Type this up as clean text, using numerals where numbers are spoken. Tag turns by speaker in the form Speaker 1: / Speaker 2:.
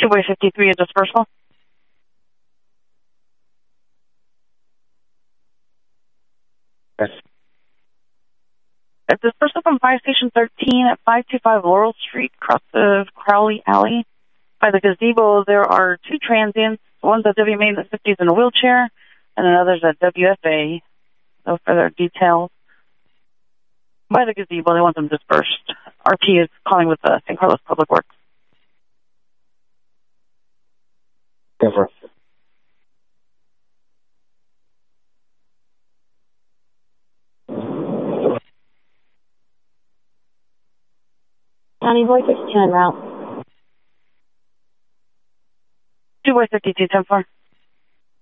Speaker 1: 2-way 53, a dispersal.
Speaker 2: Yes.
Speaker 1: A dispersal from Fire Station 13 at 525 Laurel Street, across the Crowley Alley. By the gazebo, there are 2 transients. One's a W maintenance 50s in a wheelchair, and another's a WFA. No further details. By the gazebo, they want them dispersed. RP is calling with the St. Carlos Public Works.
Speaker 2: Confirm.
Speaker 3: County Voice 62 en route.
Speaker 1: 2-way 52, 10-4.